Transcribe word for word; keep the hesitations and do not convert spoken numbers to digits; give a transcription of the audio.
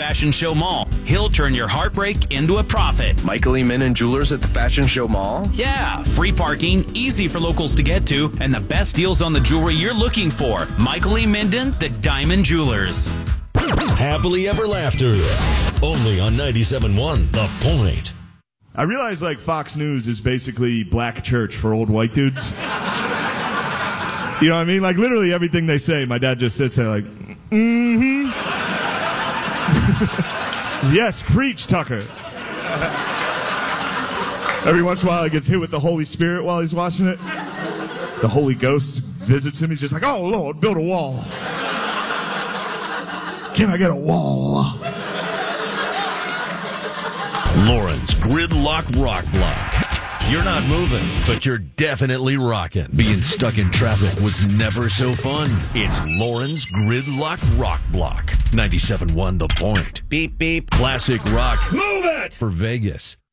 Fashion Show Mall. He'll turn your heartbreak into a profit. Michael E. Minden Jewelers at the Fashion Show Mall? Yeah, free parking, easy for locals to get to, and the best deals on the jewelry you're looking for. Michael E. Minden, the Diamond Jewelers. Happily Ever Laughter. Only on ninety-seven point one The Point. I realize, like, Fox News is basically black church for old white dudes. You know what I mean? Like, literally everything they say, my dad just sits there like, mm-hmm. Yes, preach, Tucker. Every once in a while he gets hit with the Holy Spirit while he's watching it. The Holy Ghost visits him. He's just like, oh, Lord, build a wall. Can I get a wall? Lauren's Gridlock Rock Block. You're not moving, but you're definitely rocking. Being stuck in traffic was never so fun. It's Lauren's Gridlock Rock Block. ninety-seven point one The Point. Beep, beep. Classic rock. Move it! For Vegas.